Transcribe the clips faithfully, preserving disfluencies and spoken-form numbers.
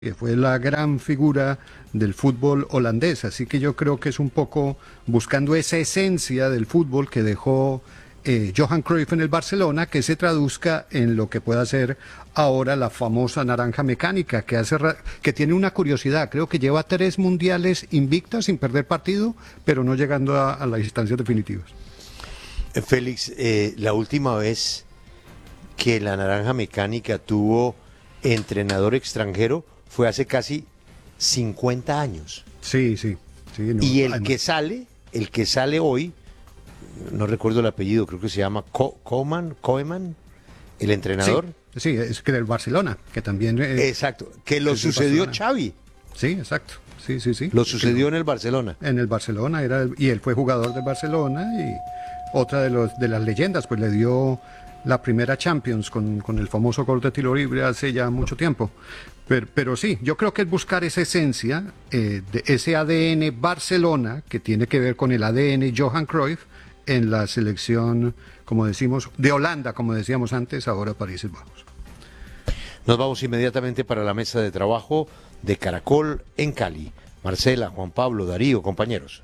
que fue la gran figura del fútbol holandés, así que yo creo que es un poco buscando esa esencia del fútbol que dejó eh, Johan Cruyff en el Barcelona, que se traduzca en lo que pueda ser ahora la famosa naranja mecánica, que hace que tiene una curiosidad, creo que lleva tres mundiales invictas sin perder partido, pero no llegando a, a las instancias definitivas. Félix, eh, la última vez que la naranja mecánica tuvo entrenador extranjero fue hace casi cincuenta años. Sí, sí. sí no, y el además... que sale, el que sale hoy, no recuerdo el apellido, creo que se llama Co Koeman, Koeman, el entrenador. Sí, sí, es que del Barcelona, que también... Eh, exacto, que lo sucedió Xavi. Sí, exacto. Sí, sí, sí. Lo sucedió en el Barcelona. En el Barcelona, era el, y él fue jugador del Barcelona y otra de, los, de las leyendas, pues le dio la primera Champions con, con el famoso gol de tiro libre hace ya mucho tiempo. Pero, pero sí, yo creo que es buscar esa esencia, eh, de ese A D N Barcelona, que tiene que ver con el A D N Johan Cruyff, en la selección, como decimos, de Holanda, como decíamos antes, ahora Países Bajos. Nos vamos inmediatamente para la mesa de trabajo de Caracol en Cali. Marcela, Juan Pablo, Darío, compañeros.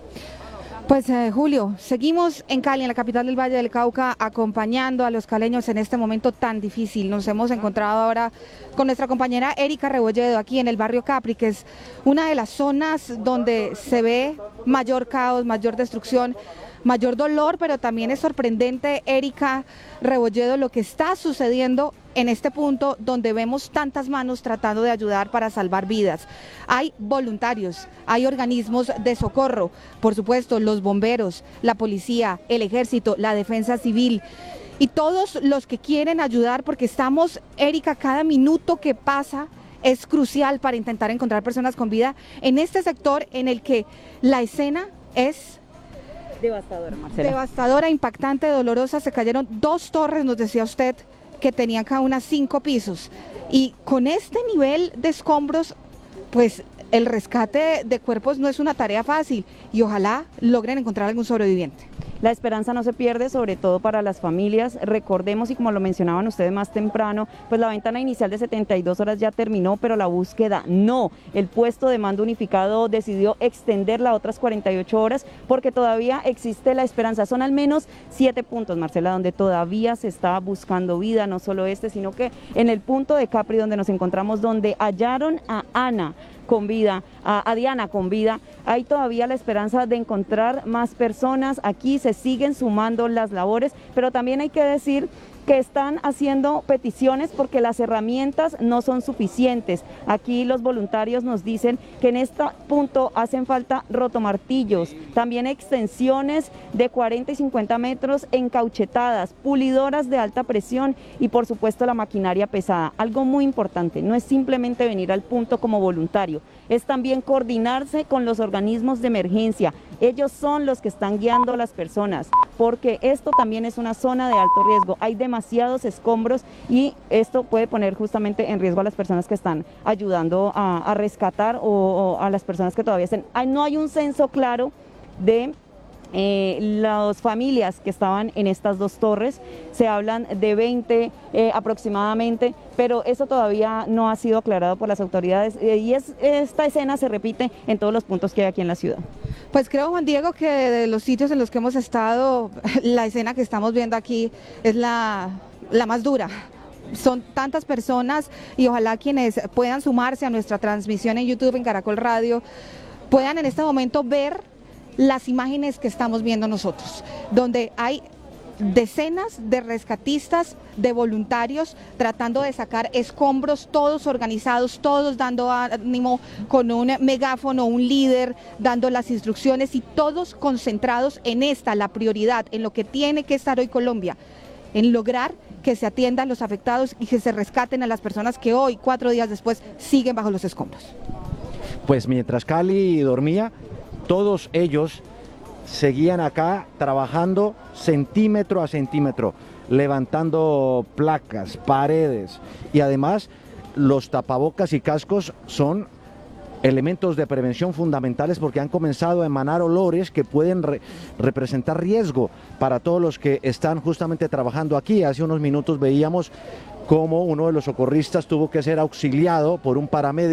Pues eh, Julio, seguimos en Cali, en la capital del Valle del Cauca, acompañando a los caleños en este momento tan difícil. Nos hemos encontrado ahora con nuestra compañera Erika Rebolledo, aquí en el barrio Capri, que es una de las zonas donde se ve mayor caos, mayor destrucción, mayor dolor, pero también es sorprendente, Erika Rebolledo, lo que está sucediendo en este punto donde vemos tantas manos tratando de ayudar para salvar vidas. Hay voluntarios, hay organismos de socorro, por supuesto, los bomberos, la policía, el ejército, la defensa civil y todos los que quieren ayudar, porque estamos, Erika, cada minuto que pasa es crucial para intentar encontrar personas con vida en este sector en el que la escena es devastadora, Marcela. Devastadora, impactante, dolorosa. Se cayeron dos torres, nos decía usted, que tenían cada una cinco pisos. Y con este nivel de escombros, pues el rescate de cuerpos no es una tarea fácil y ojalá logren encontrar algún sobreviviente. La esperanza no se pierde, sobre todo para las familias. Recordemos, y como lo mencionaban ustedes más temprano, pues la ventana inicial de setenta y dos horas ya terminó, pero la búsqueda no. El puesto de mando unificado decidió extenderla a otras cuarenta y ocho horas porque todavía existe la esperanza. Son al menos siete puntos, Marcela, donde todavía se está buscando vida, no solo este, sino que en el punto de Capri donde nos encontramos, donde hallaron a Ana con vida, a, a Diana con vida, hay todavía la esperanza de encontrar más personas. Aquí se siguen sumando las labores, pero también hay que decir que están haciendo peticiones porque las herramientas no son suficientes. Aquí los voluntarios nos dicen que en este punto hacen falta rotomartillos, también extensiones de cuarenta y cincuenta metros encauchetadas, pulidoras de alta presión y por supuesto la maquinaria pesada. Algo muy importante, no es simplemente venir al punto como voluntario, es también coordinarse con los organismos de emergencia. Ellos son los que están guiando a las personas, porque esto también es una zona de alto riesgo. Hay demasiados escombros y esto puede poner justamente en riesgo a las personas que están ayudando a, a rescatar o, o a las personas que todavía estén. Hay, no hay un censo claro de Eh, las familias que estaban en estas dos torres, se hablan de veinte eh, aproximadamente, pero eso todavía no ha sido aclarado por las autoridades eh, y es, esta escena se repite en todos los puntos que hay aquí en la ciudad. Pues creo, Juan Diego, que de los sitios en los que hemos estado, la escena que estamos viendo aquí es la, la más dura. Son tantas personas y ojalá quienes puedan sumarse a nuestra transmisión en YouTube, en Caracol Radio, puedan en este momento ver las imágenes que estamos viendo nosotros, donde hay decenas de rescatistas, de voluntarios tratando de sacar escombros, todos organizados, todos dando ánimo con un megáfono, un líder dando las instrucciones y todos concentrados en esta, la prioridad, en lo que tiene que estar hoy Colombia, en lograr que se atiendan los afectados y que se rescaten a las personas que hoy, cuatro días después, siguen bajo los escombros. Pues mientras Cali dormía, todos ellos seguían acá trabajando centímetro a centímetro, levantando placas, paredes y además los tapabocas y cascos son elementos de prevención fundamentales porque han comenzado a emanar olores que pueden re representar riesgo para todos los que están justamente trabajando aquí. Hace unos minutos veíamos cómo uno de los socorristas tuvo que ser auxiliado por un paramédico